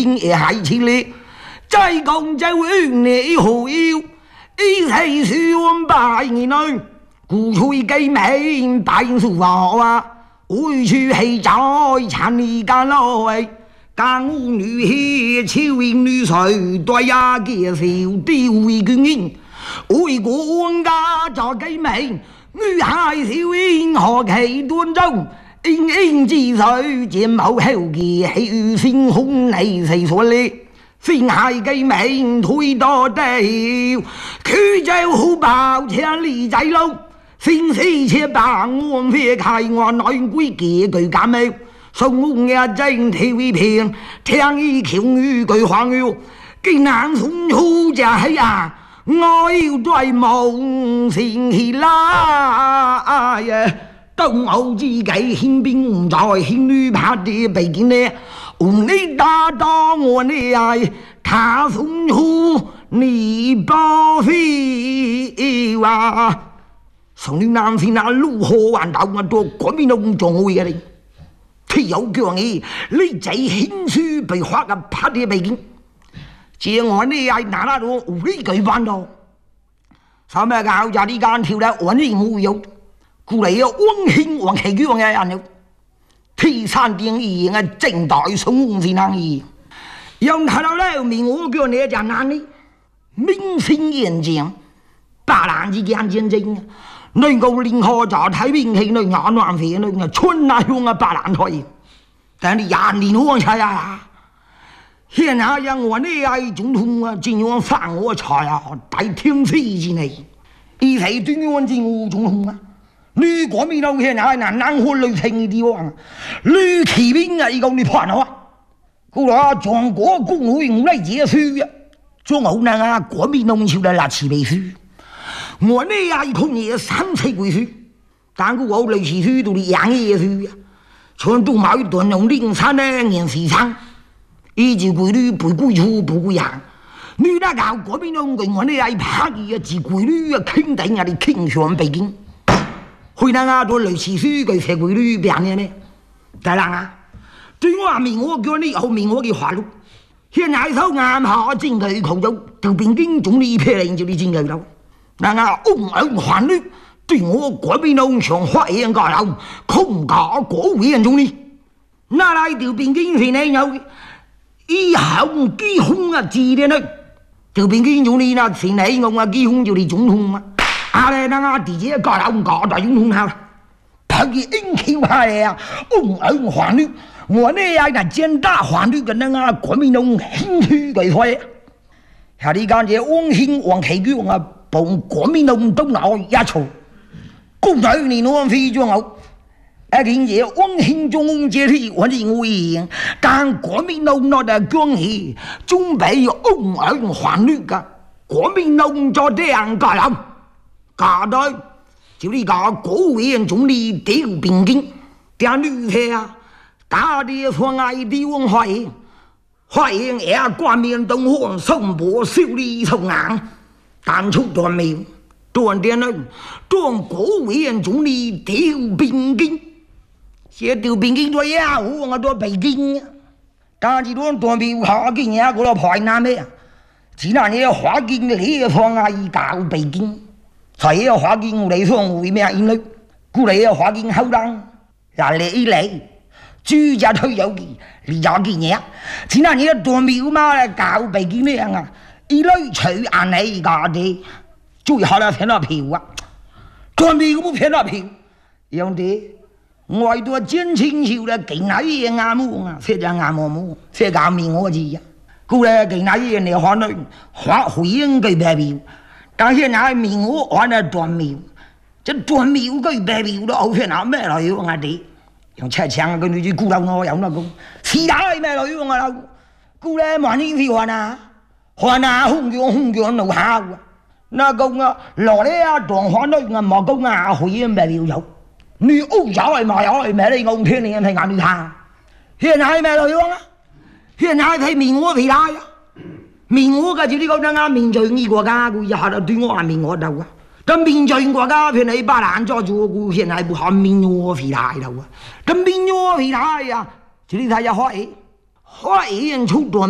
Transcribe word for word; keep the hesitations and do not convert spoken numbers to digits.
平也还起来，再讲就你何要？一切是我百年内，故吹给命百数话啊，回去系在产你家来。江湖女侠，秋云女婿，对呀介绍地位军人，为国家做给命，女孩小英何其端庄。英英之水，剑貌后kỳ，喜遇星空你是所列，星海嘅名推多地，佢就好爆千里在路，星四切把我撇开我內歸幾句感冒，送我正 T V 片，聽一橋語句黃語，竟然送出就係啊！我要追夢成起啦呀！東歐之計憲兵在憲女拍的北京呢，用你打到我的愛，他送出你包飛哇！從你南邊那路河灣到我到嗰邊都唔仲會嘅你，佢有叫你你仔憲書被畫嘅拍的北京，借我的愛拿那種無理舉辦到，什麼搞家啲間跳得穩定無有。故嚟有溫馨王旗舉王嘅人有，天山定義嘅正代送是能義，有睇到咧面我叫你就難呢，明星演講，八蘭之間戰爭，你個連河就睇兵器，你眼環肥，你春啊用啊八蘭台，但係廿年我才啊，現在讓我呢係總統啊，盡用犯我才啊，大天飛之內，一齊對我政務總統啊。你國民黨現在難難活累清的地方，你騎兵啊！一個你判啊！故來中國共會用來結束啊！中後呢啊，國民黨就來拉起背書，我呢啊一空也三七歸書，但係我類似書都係洋嘢書啊！全都冇一段用零三呢年市場，一直規律不歸處不歸行。你那搞國民黨嘅我呢啊一拍嘢自規律啊，肯定啊你傾向北京。會能啊，做類似書佢寫規律變嘅呢？大人啊，對我面我叫你後面我嘅話咯，現在手眼下正佢求到條邊經總理批令就你正佢咯，嗱啊，翁恩還律對我國民黨上發言個人控告國委員總理，那來條邊經是你有以後基控啊字嘅呢？條邊經總理那是你我啊基控就你總統嘛？阿咧，那個地姐搞到搞到總統下，他嘅英氣派呀，翁恩還律，我呢呀那簡大還律嘅那個國民黨興趣嘅衰，下啲間嘢翁興王旗舉啊，幫國民黨東腦一錯，公仔你攞飛咗我，一件嘢翁興中接替我認為，但國民黨那的軍器準備翁恩還律嘅，國民黨就這樣搞人。搞到就你搞國委員總理丟邊境，啲女嘅啊，打啲方愛地方發言，發言也冠冕堂皇，送波少理從硬，但出斷苗，斷點呢？斷國委員總理丟邊境，寫丟邊境咗呀，我我到北京啊，但係斷斷苗下境呀，嗰度排南咩啊？只那嘢華境嘅地方愛搞北京。所以華經嚟講為咩因為故嚟華經後當人嚟一嚟朱家退休期你有件嘢只能你斷苗嘛搞北京呢樣啊一類取硬嚟㗎啲最後咧騙到票啊斷苗冇騙到票樣啲外多真清楚咧勁係嘢啱冇啊非常啱冇非常明我知啊故嚟勁係嘢你可能話回應佢白票但現在面我玩得斷苗，這斷苗佢白苗都好偏下咩來用啊啲，用車槍個女子顧到我有那個，其他係咩來用啊？顧咧萬年飛還啊，還啊紅腳紅腳怒下啊，那個啊落咧啊斷還都啊莫講啊回應白苗有，你屋有係咪有係咩你講天你睇眼你睇，現在係咩來用啊？現在睇面我肥大呀。面我嘅就呢個啱啱面對呢國家，佢一下就對我係面我頭啊！咁面對國家片你把難做做，佢現在不喊面我肥大頭啊！咁面我肥大呀，就呢睇一開開人出斷。